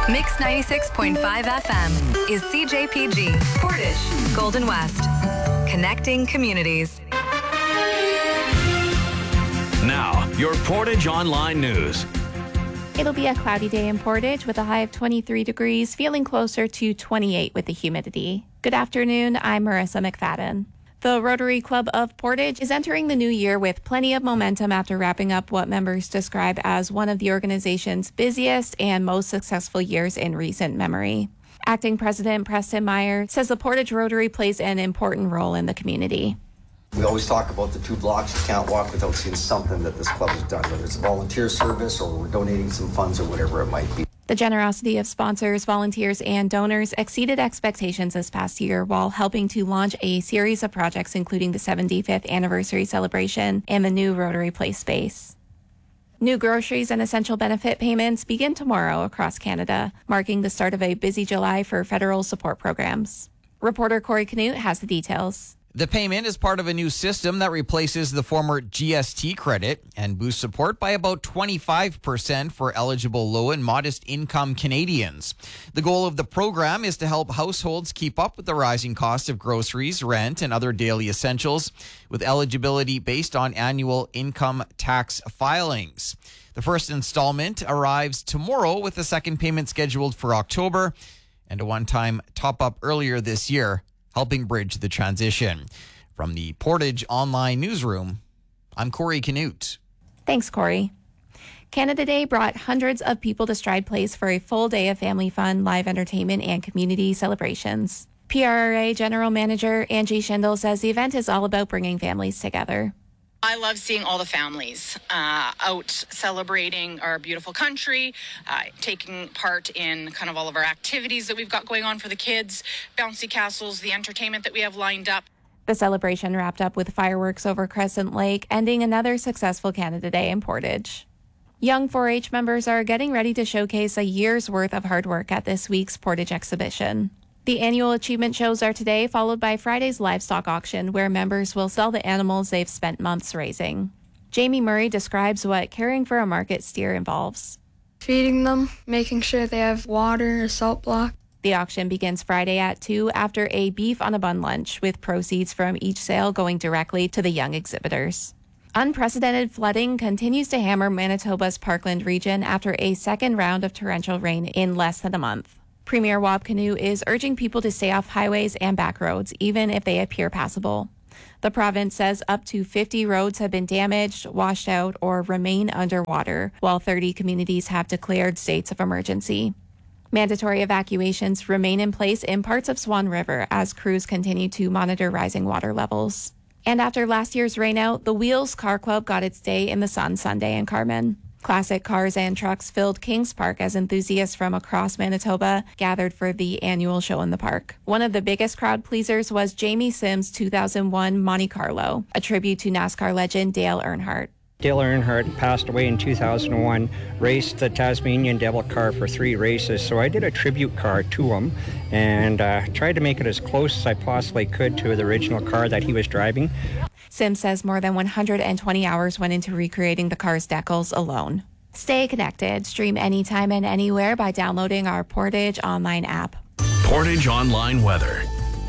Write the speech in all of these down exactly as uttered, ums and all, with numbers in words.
Mix ninety-six point five F M is C J P G, Portage, Golden West. Connecting communities. Now, your Portage Online News. It'll be a cloudy day in Portage with a high of twenty-three degrees, feeling closer to twenty-eight with the humidity. Good afternoon, I'm Marissa McFadden. The Rotary Club of Portage is entering the new year with plenty of momentum after wrapping up what members describe as one of the organization's busiest and most successful years in recent memory. Acting President Preston Meyer says the Portage Rotary plays an important role in the community. We always talk about the two blocks. You can't walk without seeing something that this club has done, whether it's a volunteer service or we're donating some funds or whatever it might be. The generosity of sponsors, volunteers, and donors exceeded expectations this past year while helping to launch a series of projects including the seventy-fifth anniversary celebration and the new Rotary Place space. New groceries and essential benefit payments begin tomorrow across Canada, marking the start of a busy July for federal support programs. Reporter Corey Canute has the details. The payment is part of a new system that replaces the former G S T credit and boosts support by about twenty-five percent for eligible low and modest income Canadians. The goal of the program is to help households keep up with the rising cost of groceries, rent, and other daily essentials, with eligibility based on annual income tax filings. The first installment arrives tomorrow, with the second payment scheduled for October and a one-time top-up earlier this year, helping bridge the transition. From the Portage Online Newsroom, I'm Corey Canute. Thanks, Corey. Canada Day brought hundreds of people to Stride Place for a full day of family fun, live entertainment, and community celebrations. P R R A General Manager Angie Schindel says the event is all about bringing families together. I love seeing all the families uh, out celebrating our beautiful country, uh, taking part in kind of all of our activities that we've got going on for the kids, bouncy castles, the entertainment that we have lined up. The celebration wrapped up with fireworks over Crescent Lake, ending another successful Canada Day in Portage. Young four H members are getting ready to showcase a year's worth of hard work at this week's Portage exhibition. The annual achievement shows are today, followed by Friday's livestock auction, where members will sell the animals they've spent months raising. Jamie Murray describes what caring for a market steer involves. Feeding them, making sure they have water, a salt block. The auction begins Friday at two after a beef on a bun lunch, with proceeds from each sale going directly to the young exhibitors. Unprecedented flooding continues to hammer Manitoba's Parkland region after a second round of torrential rain in less than a month. Premier Wab Kinew is urging people to stay off highways and back roads, even if they appear passable. The province says up to fifty roads have been damaged, washed out, or remain underwater, while thirty communities have declared states of emergency. Mandatory evacuations remain in place in parts of Swan River as crews continue to monitor rising water levels. And after last year's rainout, the Wheels Car Club got its day in the sun Sunday in Carman. Classic cars and trucks filled Kings Park as enthusiasts from across Manitoba gathered for the annual show in the park. One of the biggest crowd pleasers was Jamie Sims' two thousand one Monte Carlo, a tribute to NASCAR legend Dale Earnhardt. Dale Earnhardt passed away in two thousand one, raced the Tasmanian Devil car for three races, so I did a tribute car to him and uh, tried to make it as close as I possibly could to the original car that he was driving. Sims says more than one hundred twenty hours went into recreating the car's decals alone. Stay connected. Stream anytime and anywhere by downloading our Portage Online app. Portage Online weather.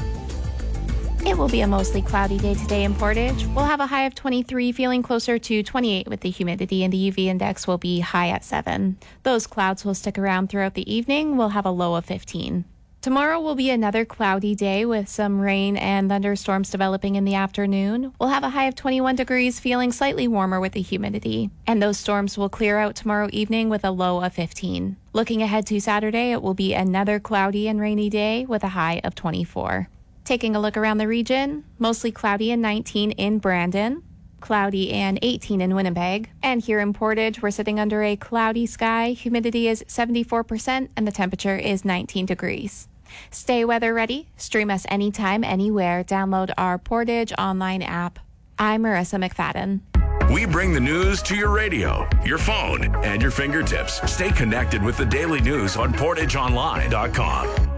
It will be a mostly cloudy day today in Portage. We'll have a high of twenty-three, feeling closer to twenty-eight with the humidity, and the U V index will be high at seven. Those clouds will stick around throughout the evening. We'll have a low of fifteen. Tomorrow will be another cloudy day with some rain and thunderstorms developing in the afternoon. We'll have a high of twenty-one degrees, feeling slightly warmer with the humidity. And those storms will clear out tomorrow evening with a low of fifteen. Looking ahead to Saturday, it will be another cloudy and rainy day with a high of twenty-four. Taking a look around the region, mostly cloudy and nineteen in Brandon, cloudy and eighteen in Winnipeg. And here in Portage, we're sitting under a cloudy sky. Humidity is seventy-four percent and the temperature is nineteen degrees. Stay weather ready. Stream us anytime, anywhere. Download our Portage Online app. I'm Marissa McFadden. We bring the news to your radio, your phone, and your fingertips. Stay connected with the daily news on portage online dot com.